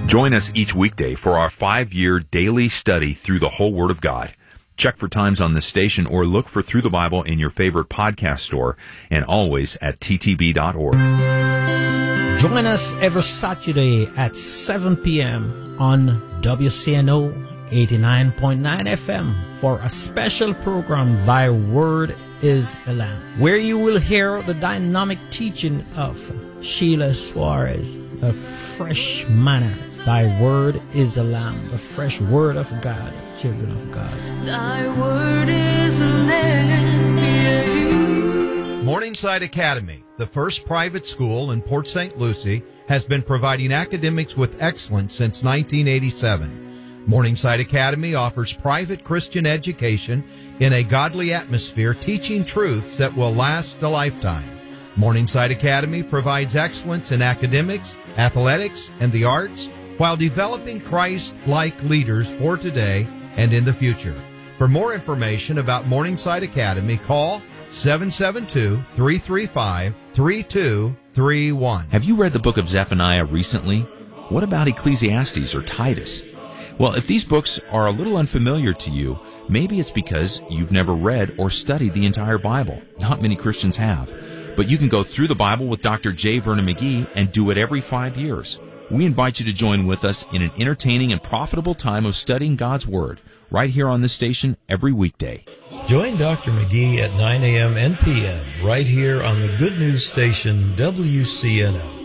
Join us each weekday for our 5-year daily study through the whole Word of God. Check for times on this station or look for Through the Bible in your favorite podcast store and always at ttb.org. Join us every Saturday at 7 p.m. on WCNO 89.9 FM for a special program, Thy Word is a Lamp, where you will hear the dynamic teaching of Sheila Suarez, the fresh manna. Thy Word is a Lamp, the fresh Word of God, children of God. Thy Word is a lamp. Morningside Academy, the first private school in Port St. Lucie, has been providing academics with excellence since 1987. Morningside Academy offers private Christian education in a godly atmosphere, teaching truths that will last a lifetime. Morningside Academy provides excellence in academics, athletics, and the arts, while developing Christ-like leaders for today and in the future. For more information about Morningside Academy, call 772-335-3231. Have you read the book of Zephaniah recently? What about Ecclesiastes or Titus? Well, if these books are a little unfamiliar to you, maybe it's because you've never read or studied the entire Bible. Not many Christians have. But you can go through the Bible with Dr. J. Vernon McGee and do it every 5 years. We invite you to join with us in an entertaining and profitable time of studying God's Word, right here on this station every weekday. Join Dr. McGee at 9 a.m. and p.m. right here on the Good News Station, WCNO.